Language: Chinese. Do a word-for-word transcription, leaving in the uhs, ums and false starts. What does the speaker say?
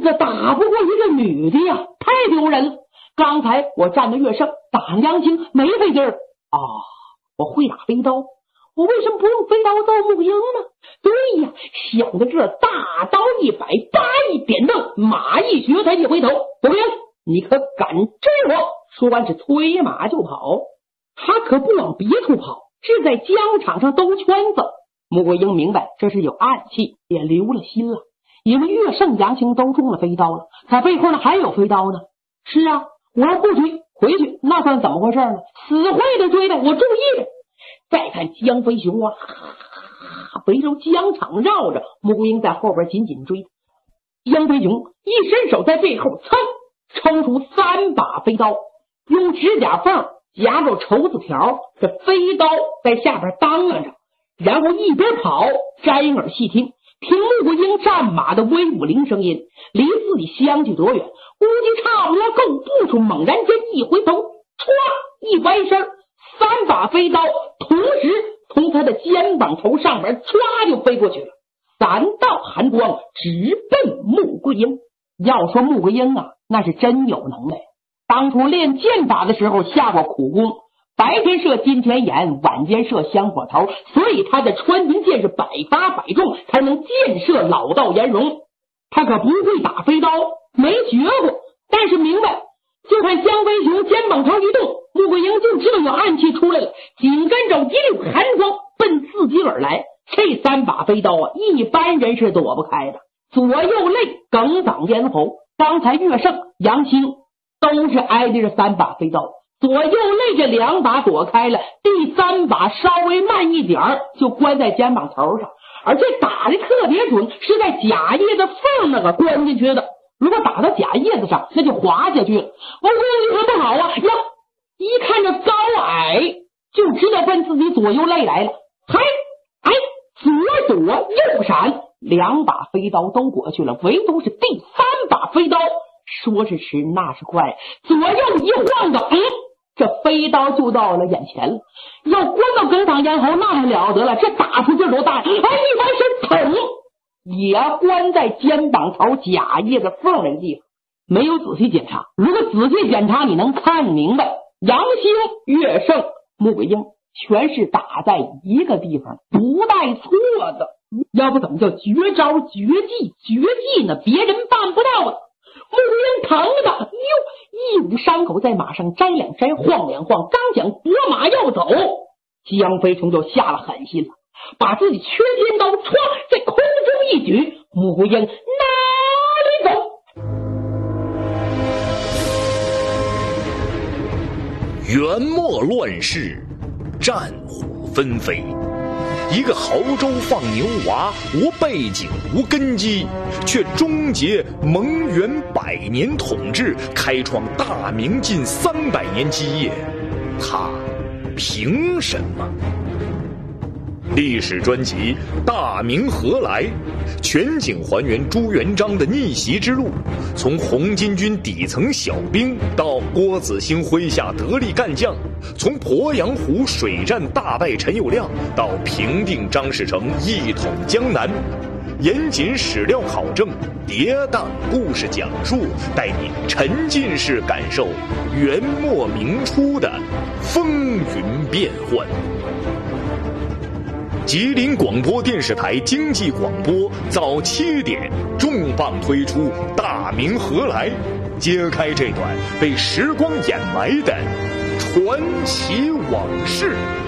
这打不过一个女的呀，太丢人了。刚才我站得越胜，打杨青没费劲儿啊，我会打飞刀，我为什么不用飞刀揍穆桂英呢？对呀，想到这儿，大刀一摆，叭一点蹬，马一学，他一回头，穆桂英，你可敢追我？说完是催马就跑，他可不往别处跑，是在疆场上兜圈子。穆桂英明白这是有暗器，也留了心了，因为岳胜、杨青都中了飞刀了，他背后呢还有飞刀呢。是啊，我要不追回去，那算怎么回事呢？死会的追的，我注意着。再看江飞雄啊，围着疆场绕着，穆桂英在后边紧紧追。江飞雄一伸手在背后噌抽出三把飞刀，用指甲缝夹着绸子条，这飞刀在下边当啷着，然后一边跑摘耳细听，听穆桂英战马的威武铃声音，离自己相距多远，估计差不多够步数。猛然间一回头，歘一歪身，三把飞刀同时从他的肩膀头上边歘就飞过去了，三道寒光直奔穆桂英。要说穆桂英啊，那是真有能耐，当初练剑法的时候下过苦功，白天射金钱眼，晚间射香火头，所以他的穿云箭是百发百中，才能箭射老道颜容。他可不会打飞刀，没学过，但是明白，就看江飞雄肩膀头一动，穆桂英就知道有暗器出来了，紧跟着一溜寒光奔自己而来。这三把飞刀啊，一般人是躲不开的，左右肋梗挡咽喉。刚才岳胜、杨青都是挨着这三把飞刀，左右肋这两把躲开了，第三把稍微慢一点就关在肩膀头上，而且打的特别准，是在甲叶的缝那个关进去的。如果打到甲叶子上，那就滑下去了。我说你可不好啊！呀，一看这高矮，就知道奔自己左右肋来了。嗨，哎，左躲右闪，两把飞刀都过去了，唯独是第三把飞刀，说是迟，那是快，左右一晃的，嗯，这飞刀就到了眼前了。要关到梗挡咽喉，那还了得了，这打出劲多大！哎，一翻身，疼！也关在肩膀头甲叶的缝那个地方，没有仔细检查。如果仔细检查，你能看明白，杨兴、岳胜、穆桂英全是打在一个地方，不带错的。要不怎么叫绝招、绝技、绝技呢？别人办不到的。穆桂英疼的，哟，一捂伤口，在马上摘两摘，晃两晃，刚想拨马要走，江飞虫就下了狠心了，把自己缺尖刀唰在空中一举，穆桂英哪里走？ 元末乱世，战火纷飞，一个亳州放牛娃，无背景无根基，却终结蒙元百年统治，开创大明近三百年基业，他凭什么？历史专辑《大明何来》，全景还原朱元璋的逆袭之路，从红巾军底层小兵到郭子兴麾下得力干将，从鄱阳湖水战大败陈友谅到平定张士诚一统江南，严谨史料考证，跌宕故事讲述，带你沉浸式感受元末明初的风云变幻。吉林广播电视台经济广播早七点重磅推出《大明何来》，揭开这段被时光掩埋的传奇往事。